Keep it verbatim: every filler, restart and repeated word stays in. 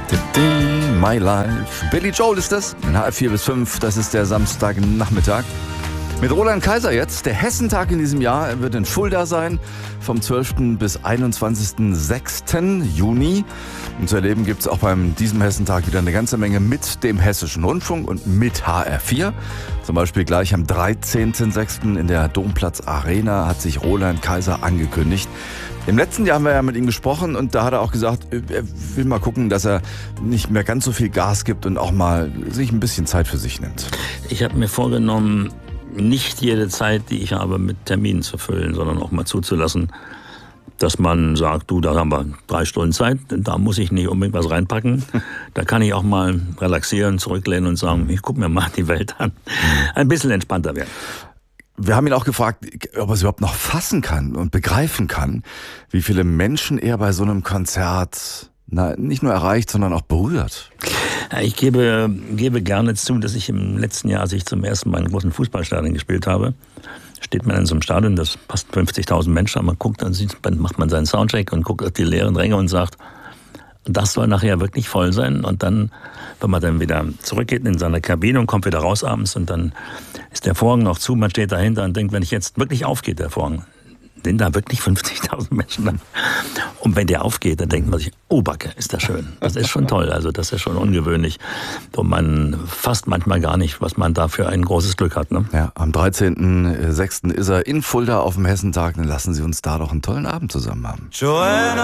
My Life. Billy Joel ist das. In halb vier bis fünf, das ist der Samstagnachmittag. Mit Roland Kaiser jetzt. Der Hessentag in diesem Jahr wird in Fulda sein. Vom zwölften bis einundzwanzigsten sechsten Juni. Und zu erleben gibt es auch beim diesem Hessentag wieder eine ganze Menge mit dem Hessischen Rundfunk und mit H R vier. Zum Beispiel gleich am dreizehnten sechsten in der Domplatz Arena hat sich Roland Kaiser angekündigt. Im letzten Jahr haben wir ja mit ihm gesprochen und da hat er auch gesagt, er will mal gucken, dass er nicht mehr ganz so viel Gas gibt und auch mal sich ein bisschen Zeit für sich nimmt. Ich habe mir vorgenommen, nicht jede Zeit, die ich habe, mit Terminen zu füllen, sondern auch mal zuzulassen, dass man sagt, du, da haben wir drei Stunden Zeit, da muss ich nicht unbedingt was reinpacken. Da kann ich auch mal relaxieren, zurücklehnen und sagen, ich gucke mir mal die Welt an. Ein bisschen entspannter werden. Wir haben ihn auch gefragt, ob er es überhaupt noch fassen kann und begreifen kann, wie viele Menschen er bei so einem Konzert na, nicht nur erreicht, sondern auch berührt. Ich gebe, gebe gerne zu, dass ich im letzten Jahr, als ich zum ersten Mal in einem großen Fußballstadion gespielt habe, steht man in so einem Stadion, das passt fünfzigtausend Menschen, man guckt, dann sieht, macht man seinen Soundcheck und guckt auf die leeren Ränge und sagt, das soll nachher wirklich voll sein. Und dann, wenn man dann wieder zurückgeht in seine Kabine und kommt wieder raus abends und dann ist der Vorhang noch zu, man steht dahinter und denkt, wenn ich jetzt wirklich aufgeht, der Vorhang, sind da wirklich fünfzigtausend Menschen dann. Und wenn der aufgeht, dann denkt man sich, oh Backe, ist das schön. Das ist schon toll, also das ist schon ungewöhnlich. Und man fasst manchmal gar nicht, was man da für ein großes Glück hat. Ne? Ja, am dreizehnten sechsten ist er in Fulda auf dem Hessentag, dann lassen Sie uns da doch einen tollen Abend zusammen haben. Joanna.